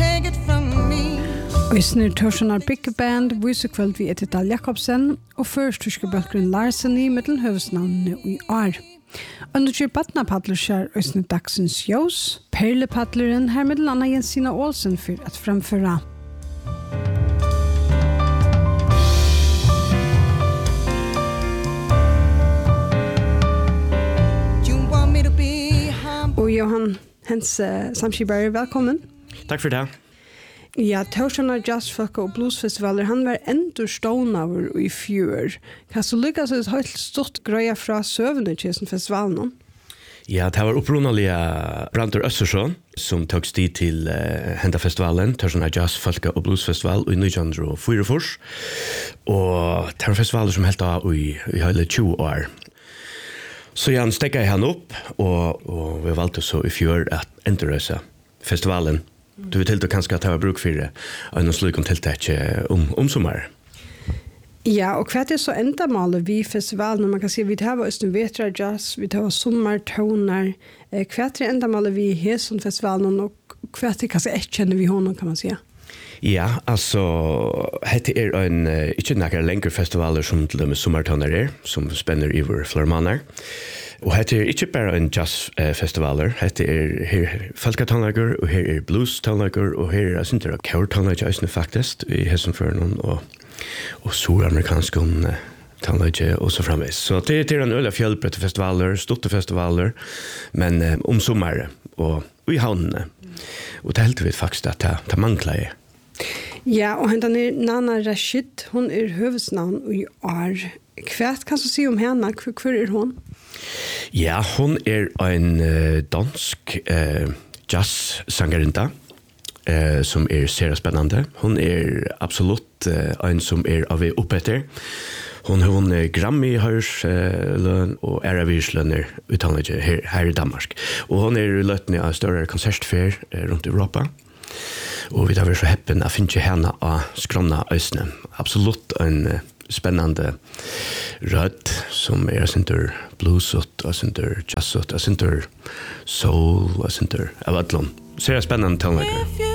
take it from me. Øysner Torsjonar Big Band viser kveld vi Edita Jakobsen og førstyrske Bølgren Larsen i middelen høvesnavnene i år. Under badnapadler skjer Øysner Dagsens Jøs, Perlepadleren her middelen Anna Jensina Olsen for at fremføre. Og Johan Hense Samskibari, velkommen. Takk for det. Ja, Torsjonar Jazzfolk og Bluesfestivaler, han var endur stånaver i fjør. Kan så lykkes et helt stort grøya fra søvende til festivalen? Ja, det var upprunalige Brandur Össersson som tog sti til Henda-festivalen, Torsjonar Jazzfolk og Bluesfestival i 1944. Og det var festivaler som helt av i hele 20 år. Så jeg stekket han opp, og vi valgte så i fjør at endurøse festivalen. Du vet helt kanskje at det var bruk for det, og noen slik om tiltak om sommer. Ja, og hva er så endamålet vi festivalen? Man kan si vi tar Østen Vetra Jazz, vi tar sommertoner. Hva er endamålet vi har som festivalen, og hva er kanskje ett kjenner vi honom, kan man si? Ja, altså, dette en ikke noen lengre festivaler som til dem sommertoner som spenner i vår flere måneder. Og dette ikke bare en jazzfestivaler, dette her folketonlager, og her blues-tonlager, og her er kjør-tonlager faktisk, i Hessenføren og suramerikanske tonlager og så fremvis. Så det en øyla fjellbrette festivaler, storte festivaler, men om sommeren og i havnene. Og det helt vi faktisk at det mangler jeg. Ja, og henne Nana Rashid, hun høvesnavn i år. Hva kan du si om henne? Hvor hun? Ja, hun en dansk jazz-sangerinta som ser spennende. Hun absolutt en som av oppetter. Hun Grammy-høyrslønn og Aravirslønner uttale her i Danmark. Og hun løtende av større konsertfer rundt Europa. Og vi har vært så heppen å finne henne av skrona øsene. Absolutt en spennende rød som sinter bluesot, og sinter jazzot, og sinter soul, og sinter av Adlon. Så spennende tonlager.